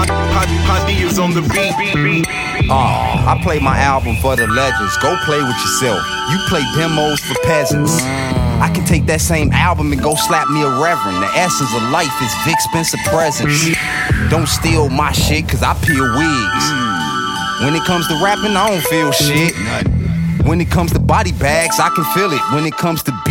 Hadi is on the beat. I play my album for the legends. Go play with yourself. You play demos for peasants. I can take that same album and go slap me a reverend. The essence of life is Vic Spencer presence. Don't steal my shit, cause I peel wigs. When it comes to rapping, I don't feel shit. When it comes to body bags, I can feel it. When it comes to beat